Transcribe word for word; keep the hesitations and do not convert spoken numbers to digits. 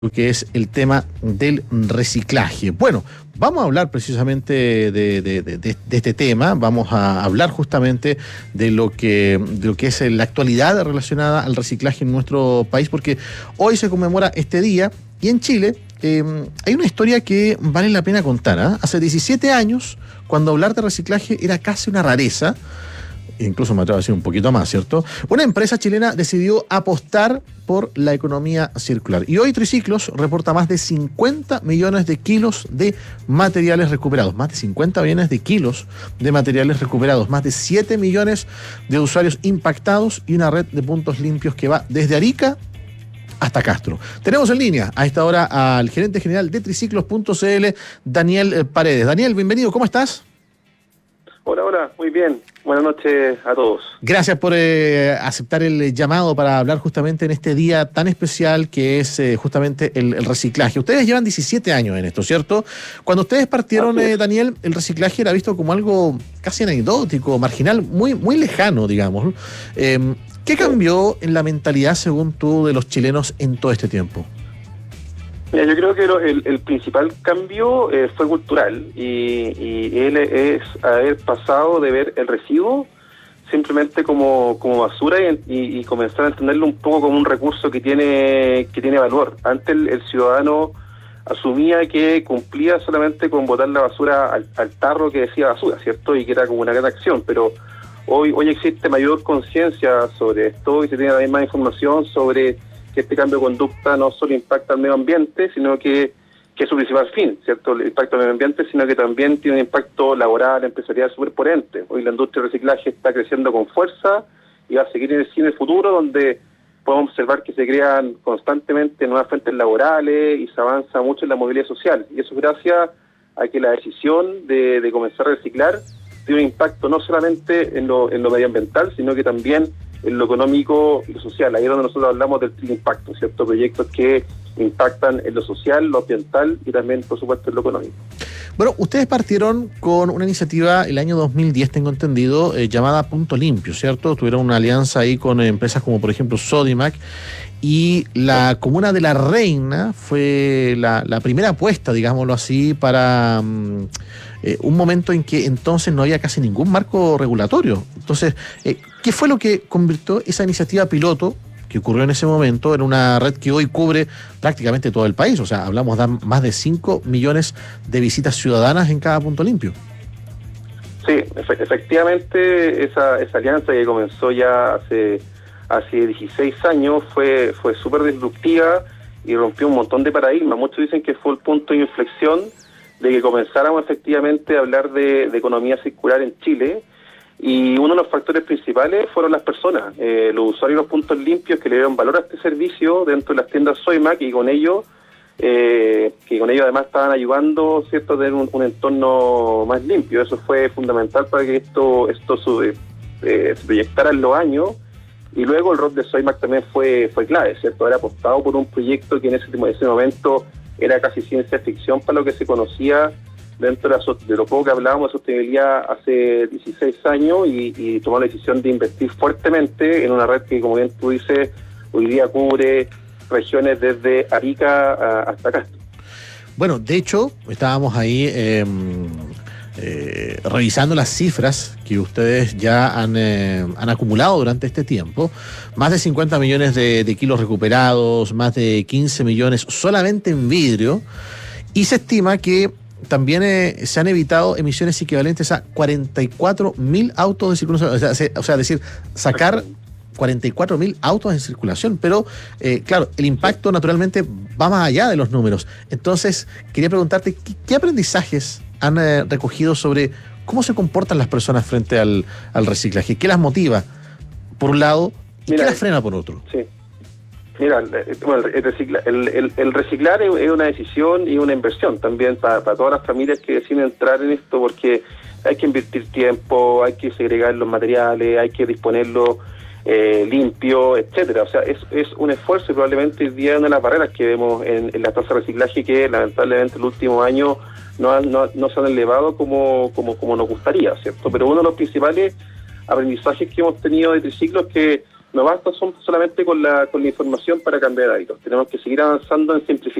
que es el tema del reciclaje. Bueno, vamos a hablar precisamente de, de, de, de este tema, vamos a hablar justamente de lo que, de lo que es la actualidad relacionada al reciclaje en nuestro país, porque hoy se conmemora este día y en Chile eh, hay una historia que vale la pena contar, ¿eh? Hace diecisiete años, cuando hablar de reciclaje era casi una rareza, incluso me atrevo a decir un poquito más, ¿cierto? Una empresa chilena decidió apostar por la economía circular. Y hoy Triciclos reporta más de cincuenta millones de kilos de materiales recuperados. Más de cincuenta millones de kilos de materiales recuperados. Más de siete millones de usuarios impactados y una red de puntos limpios que va desde Arica hasta Castro. Tenemos en línea a esta hora al gerente general de triciclos punto c l, Daniel Paredes. Daniel, bienvenido, ¿cómo estás? Hola, hola, muy bien. Buenas noches a todos. Gracias por eh, aceptar el llamado para hablar justamente en este día tan especial que es eh, justamente el, el reciclaje. Ustedes llevan diecisiete años en esto, ¿cierto? Cuando ustedes partieron, eh, Daniel, el reciclaje era visto como algo casi anecdótico, marginal, muy, muy lejano, digamos. Eh, ¿Qué cambió en la mentalidad, según tú, de los chilenos en todo este tiempo? Mira, yo creo que lo, el, el principal cambio eh, fue cultural y, y él es haber pasado de ver el residuo simplemente como, como basura y, y, y comenzar a entenderlo un poco como un recurso que tiene que tiene valor. Antes el, el ciudadano asumía que cumplía solamente con botar la basura al, al tarro que decía basura, ¿cierto? Y que era como una gran acción, pero hoy, hoy existe mayor conciencia sobre esto y se tiene también más información sobre que este cambio de conducta no solo impacta al medio ambiente, sino que, que es su principal fin, ¿cierto? El impacto al medio ambiente, sino que también tiene un impacto laboral, empresarial súper potente. Hoy la industria del reciclaje está creciendo con fuerza y va a seguir en el, en el futuro, donde podemos observar que se crean constantemente nuevas fuentes laborales y se avanza mucho en la movilidad social. Y eso es gracias a que la decisión de, de comenzar a reciclar tiene un impacto no solamente en lo, en lo medioambiental, sino que también en lo económico y lo social. Ahí es donde nosotros hablamos del triple impacto, ¿cierto? Proyectos que impactan en lo social, lo ambiental y también, por supuesto, en lo económico. Bueno, ustedes partieron con una iniciativa el año dos mil diez, tengo entendido, eh, llamada Punto Limpio, ¿cierto? Tuvieron una alianza ahí con eh, empresas como, por ejemplo, Sodimac, y la comuna de La Reina fue la, la primera apuesta, digámoslo así, para um, eh, un momento en que entonces no había casi ningún marco regulatorio. Entonces, eh, ¿qué fue lo que convirtió esa iniciativa piloto que ocurrió en ese momento en una red que hoy cubre prácticamente todo el país? O sea, hablamos de más de cinco millones de visitas ciudadanas en cada punto limpio. Sí, efe- efectivamente, esa, esa alianza que comenzó ya hace... hace dieciséis años fue fue súper disruptiva y rompió un montón de paradigmas. Muchos dicen que fue el punto de inflexión de que comenzáramos efectivamente a hablar de, de economía circular en Chile, y uno de los factores principales fueron las personas, eh, los usuarios de los puntos limpios que le dieron valor a este servicio dentro de las tiendas Sodimac, y con ello eh, que con ello además estaban ayudando, ¿cierto?, a tener un, un entorno más limpio. Eso fue fundamental para que esto esto sube, eh, se proyectara en los años. Y luego el rol de Sodimac también fue fue clave, ¿cierto? Haber apostado por un proyecto que en ese, en ese momento era casi ciencia ficción para lo que se conocía dentro de, la, de lo poco que hablábamos de sostenibilidad hace dieciséis años, y, y tomar la decisión de invertir fuertemente en una red que, como bien tú dices, hoy día cubre regiones desde Arica a, hasta Castro. Bueno, de hecho, estábamos ahí eh, eh, revisando las cifras que ustedes ya han, eh, han acumulado durante este tiempo. Más de cincuenta millones de, de kilos recuperados, más de quince millones solamente en vidrio, y se estima que también eh, se han evitado emisiones equivalentes a cuarenta y cuatro mil autos de circulación. O sea, se, o sea, decir, sacar cuarenta y cuatro mil autos en circulación, pero eh, claro, el impacto naturalmente va más allá de los números. Entonces, quería preguntarte, ¿qué, qué aprendizajes han eh, recogido sobre cómo se comportan las personas frente al, al reciclaje? ¿Qué las motiva, por un lado, y Mira, qué las frena, por otro? Sí. Mira, bueno, el, recicla, el, el, el reciclar es una decisión y una inversión también para, para todas las familias que deciden entrar en esto, porque hay que invertir tiempo, hay que segregar los materiales, hay que disponerlo eh, limpio, etcétera. O sea, es, es un esfuerzo, y probablemente hoy día una de las barreras que vemos en, en la tasa de reciclaje, que lamentablemente en los últimos años no, no, no se han elevado como, como, como nos gustaría, ¿cierto? Pero uno de los principales aprendizajes que hemos tenido de Triciclo es que no basta son, solamente con la, con la información para cambiar hábitos. Tenemos que seguir avanzando en simplificar